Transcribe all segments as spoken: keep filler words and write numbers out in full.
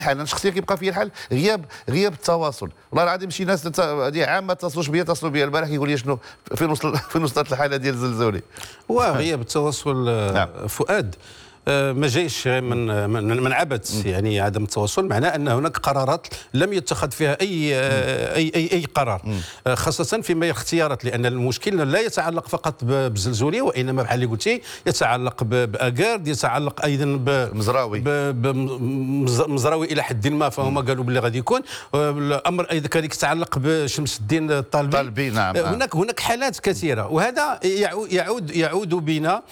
الحال انا شخصيا كيبقى فيا الحال غياب غياب التواصل. والله العظيم شي ناس هذه عام ما اتصلوش بيا، اتصلوا بيا البارح كيقول لي شنو فين وصل فين وصلت الحاله ديال الزلزولي. وغياب التواصل نعم. فؤاد ما جايش من من من عبث، يعني عدم التواصل معناه ان هناك قرارات لم يتخذ فيها اي اي اي, أي قرار، خاصه فيما الاختيارات، لان المشكل لا يتعلق فقط بالزلزولي وانما بحال اللي قلتي يتعلق باكارد، يتعلق ايضا بمزراوي بمزراوي الى حد ما، فهما قالوا باللي غادي يكون الامر ايضا كذلك يتعلق بشمس الدين الطالبي. طالبي نعم. هناك هناك حالات كثيره، وهذا يعود يعود بنا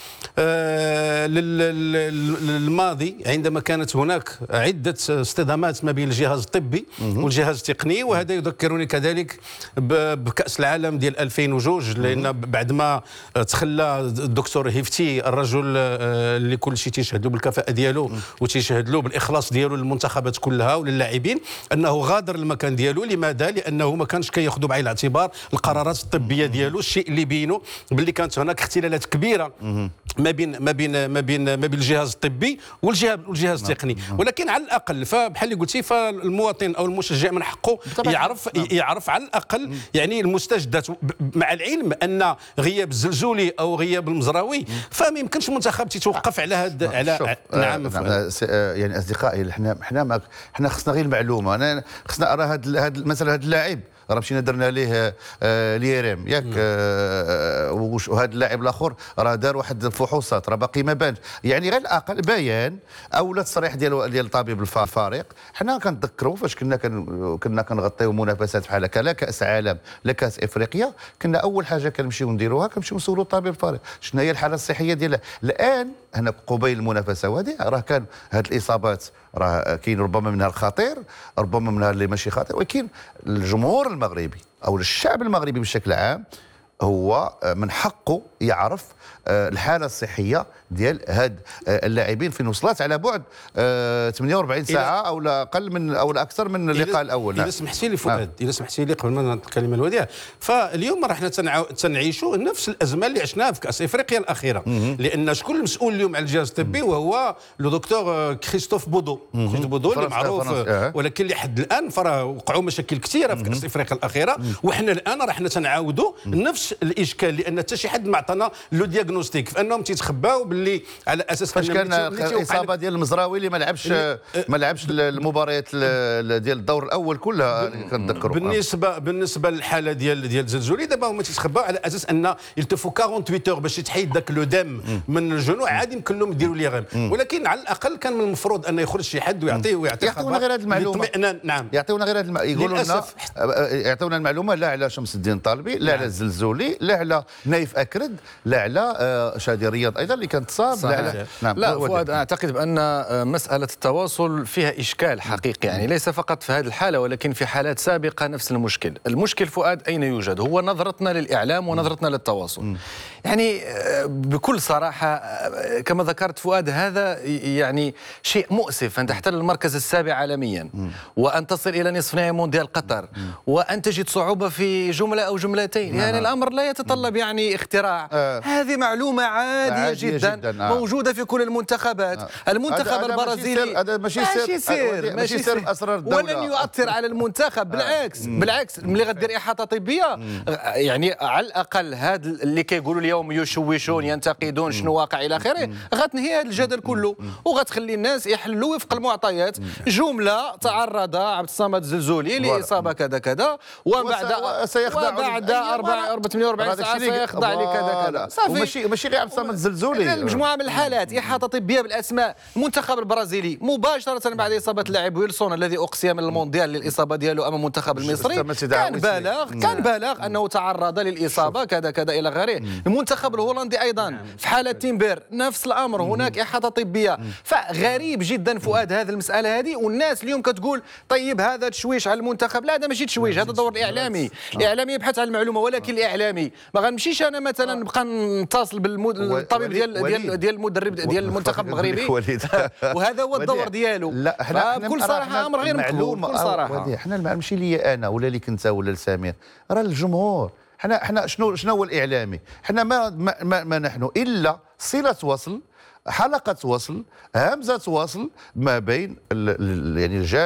لل الماضي عندما كانت هناك عدة اصطدامات ما بين الجهاز الطبي والجهاز التقني، وهذا يذكرني كذلك بكأس العالم ديال ألفين وجوج، لأن بعد ما تخلى الدكتور هيفتي الرجل اللي كل شيء تيشهد له بالكفاءة ديالو وتيشهد له بالإخلاص ديالو للمنتخبات كلها وللاعبين، أنه غادر المكان ديالو. لماذا؟ لأنه ما كانش كياخذ بعين الاعتبار القرارات الطبية ديالو، الشيء اللي بينه باللي كانت هناك اختلالات كبيرة ما بين ما بين ما بين ما بين الجهاز الطبي والجهاز والجهاز التقني. ولكن على الاقل فبحال اللي قلتي فالمواطن او المشجع من حقه يعرف يعرف على الاقل يعني المستجدات، مع العلم ان غياب الزلزولي او غياب المزراوي فما يمكنش المنتخب تيتوقف على هذا على نعم. يعني اصدقائي حنا حنا حنا خصنا غير المعلومه، انا خصنا راه هذا مثلا هذا اللاعب راه مشينا درنا ليه آه ليريم ياك، آه وهذا اللاعب الاخر راه دار واحد الفحوصات راه باقي ما بانش، يعني غير الاقل بيان او تصريح ديال ديال طبيب الفريق. حنا كنتذكروا فاش كنا كنا كنغطيو منافسات بحال هكا، لا كاس عالم لا كاس افريقيا، كنا اول حاجه كنمشيو نديروها كنمشيو نسولوا طبيب الفريق شنو هي الحاله الصحيه ديالها. الان هنا قبيل المنافسه وهذه راه كان هذه الاصابات راه كاين ربما منها الخطير ربما منها اللي ماشي خطير، ولكن الجمهور المغربي او الشعب المغربي بشكل عام هو من حقه يعرف الحاله الصحيه ديال هاد اللاعبين فين وصلت على بعد ثمانية وأربعين ساعه او لا اقل من او لا اكثر من اللقاء الاول. اذا سمحتي لي فؤاد، اذا سمحتي لي قبل ما الكلمه الوديعه، فاليوم راه حنا تنعيشوا نفس الازمه اللي عشناها في كاس افريقيا الاخيره، لان شكون المسؤول اليوم على الجهاز الطبي وهو لو دكتور كريستوف بودو كريستوف بودو اللي معروف، ولكن لحد الان فراه وقعوا مشاكل كثيره في كاس افريقيا الاخيره، وحنا الان راه حنا تنعاودوا نفس الاشكال، لان حتى شي حد ما عطانا لو دياغنوستيك فانهم تيتخباو باللي على اساس فاش كان الاصابه ديال المزراوي اللي ما لعبش ما لعبش المباريات ديال الدور الاول كلها كنتذكروا. بالنسبه بالنسبه للحاله ديال ديال الزلزولي دابا هما تيتخباو على اساس ان يلتفوا أربعة وأربعين اور باش يتحيد ذاك لو دم من الجنوع، عادي يمكن لهم يديروا لي غير، ولكن على الاقل كان من المفروض ان يخرج شي حد ويعطيه ويعطي يعطيونا غير هذه المعلومه. نعم يعطيونا غير هذه يقولوا لنا يعطيونا المعلومه لا على شمس الدين الطالبي، لا على الزلزولي، لا على نايف اكرد، لا على شادي رياض ايضا اللي كانت تصاب، لا على نعم. لا فؤاد اعتقد بان مساله التواصل فيها اشكال حقيقي، يعني ليس فقط في هذه الحاله ولكن في حالات سابقه نفس المشكل. المشكل فؤاد اين يوجد؟ هو نظرتنا للاعلام ونظرتنا للتواصل. يعني بكل صراحه كما ذكرت فؤاد هذا يعني شيء مؤسف، ان تحتل المركز السابع عالميا وان تصل الى نصف نهائي مونديال قطر وان تجد صعوبه في جمله او جملتين، يعني الامر لا يتطلب يعني اختراع. آه. هذه معلومه عاديه, عادية جدا, جداً. آه. موجوده في كل المنتخبات. آه. المنتخب البرازيلي هذا ماشي سر ماشي سر اسرار الدوله ولن يؤثر على المنتخب، بالعكس آه. بالعكس ملي غدير احاطه طبيه يعني على الاقل هذا اللي كيقولوا اليوم يشوشون ينتقدون شنو واقع الى اخره غتنهي هذا الجدل كله وغتخلي الناس يحلوا وفق المعطيات. جمله تعرض عبد الصمد الزلزولي لاصابه كذا كذا وبعد سيخضع بعد ثمانية وأربعين ساعه سيخضع لكذا كذا صافي. ماشي ماشي غير عبد الصمد الزلزولي، مجموعه من الحالات احاطه طبيه بالاسماء. المنتخب البرازيلي مباشره بعد اصابه اللاعب ويلسون الذي اقصي من المونديال للاصابه ديالو امام المنتخب المصري كان بالغ كان بالغ انه تعرض للاصابه كذا كذا الى غيره. المنتخب الهولندي ايضا في حاله تيمبير نفس الامر، هناك احاطه طبيه. فغريب جدا فؤاد هذه المساله هذه، والناس اليوم كتقول طيب هذا تشويش على المنتخب. لا هذا ماشي تشويش، هذا دور الاعلامي. الاعلامي يبحث عن المعلومه، ولكن الاعلامي ما غنمشيش انا مثلا نبقى نتصل بالطبيب ديال ديال ديال المدرب ديال المنتخب المغربي وهذا هو الدور ديالو. لا احنا بكل صراحه امر غير مقبول بكل صراحه. احنا ماشي لي انا ولا ليك انت ولا لسمير، راه الجمهور. احنا احنا شنو شنو هو الاعلامي؟ احنا ما ما, ما نحن الا صله وصل، حلقه وصل، همزه وصل ما بين يعني الجانب